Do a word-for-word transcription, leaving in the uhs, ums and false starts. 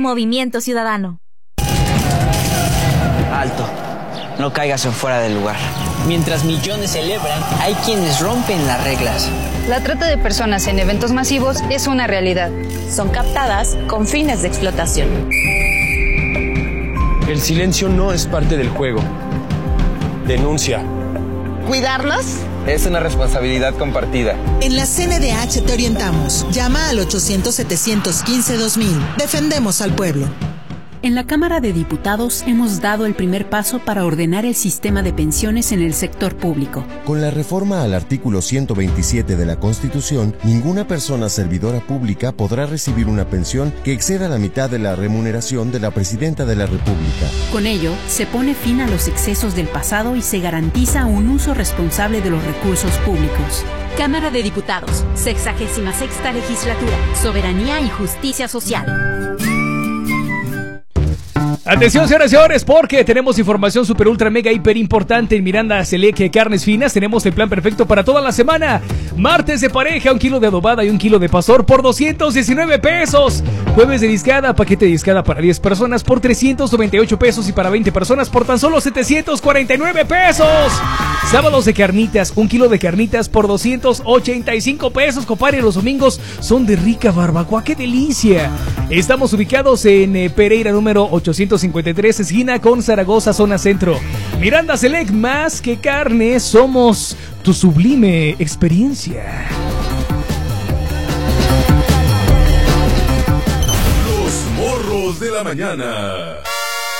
Movimiento Ciudadano. Alto, no caigas en fuera del lugar. Mientras millones celebran, hay quienes rompen las reglas. La trata de personas en eventos masivos es una realidad. Son captadas con fines de explotación. El silencio no es parte del juego. Denuncia. ¿Cuidarlas? Es una responsabilidad compartida. En la C N D H te orientamos. Llama al ochocientos, setecientos quince, dos mil. Defendemos al pueblo. En la Cámara de Diputados hemos dado el primer paso para ordenar el sistema de pensiones en el sector público. Con la reforma al artículo ciento veintisiete de la Constitución, ninguna persona servidora pública podrá recibir una pensión que exceda la mitad de la remuneración de la Presidenta de la República. Con ello, se pone fin a los excesos del pasado y se garantiza un uso responsable de los recursos públicos. Cámara de Diputados, sexagésima sexta legislatura, soberanía y justicia social. Atención, señoras y señores, porque tenemos información super ultra mega hiper importante en Miranda Select Carnes Finas. Tenemos el plan perfecto para toda la semana. Martes de pareja, un kilo de adobada y un kilo de pastor por doscientos diecinueve pesos. Jueves de discada, paquete de discada para diez personas por trescientos noventa y ocho pesos y para veinte personas por tan solo setecientos cuarenta y nueve pesos. Sábados de carnitas, un kilo de carnitas por doscientos ochenta y cinco pesos, compadre. Los domingos son de rica barbacoa, ¡qué delicia! Estamos ubicados en eh, Pereira número ochocientos cincuenta y tres, esquina con Zaragoza, zona centro. Miranda Select, más que carne, somos tu sublime experiencia. Los morros de la mañana.